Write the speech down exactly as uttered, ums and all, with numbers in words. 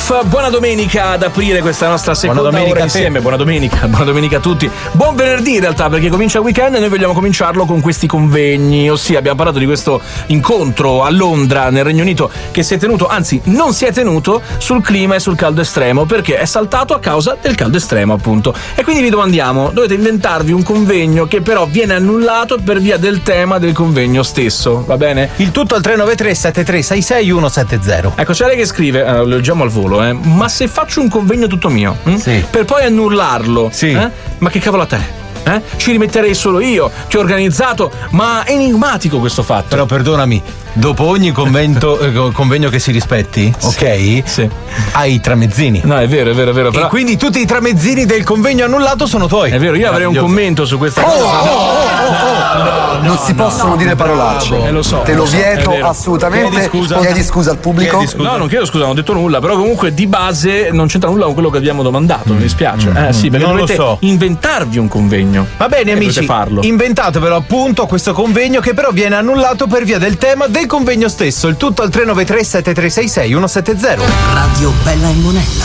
Roof, buona domenica ad aprire questa nostra seconda buona domenica ora insieme. Buona domenica, buona domenica a tutti. Buon venerdì in realtà, perché comincia il weekend e noi vogliamo cominciarlo con questi convegni. Ossia, abbiamo parlato di questo incontro a Londra, nel Regno Unito, che si è tenuto, anzi non si è tenuto, sul clima e sul caldo estremo, perché è saltato a causa del caldo estremo, appunto. E quindi vi domandiamo, dovete inventarvi un convegno che però viene annullato per via del tema del convegno stesso, va bene? Il tutto al tre nove tre sette tre sei sei uno sette zero. Ecco, c'è lei che scrive, eh, lo leggiamo al volo, eh, ma se faccio un convegno tutto mio, hm? Sì. per poi annullarlo, sì. eh? ma che cavolo a te? Eh? Ci rimetterei solo io, ti ho organizzato, ma è enigmatico questo fatto. Però perdonami, dopo ogni convento, eh, convegno che si rispetti, sì, ok? Sì. Hai i tramezzini. No, è vero, è vero, è vero. Però... E quindi tutti i tramezzini del convegno annullato sono tuoi. È vero, io avrei un commento su questa oh, cosa. Oh, oh, oh, oh. Non si possono no, dire parolacce. Eh, lo so, Te lo vieto so, assolutamente. Chiedi scusa. Chiedi scusa al pubblico. Chiedi scusa. No, non chiedo scusa, non ho detto nulla. Però comunque di base non c'entra nulla con quello che abbiamo domandato. Mm. Mi dispiace. Mm. Eh sì, perché non dovete lo so. inventarvi un convegno. Va bene, amici. Farlo. Inventatevelo appunto questo convegno, che però viene annullato per via del tema del convegno stesso. Il tutto al tre nove tre sette tre sei sei uno sette zero. Radio Bella e Monella.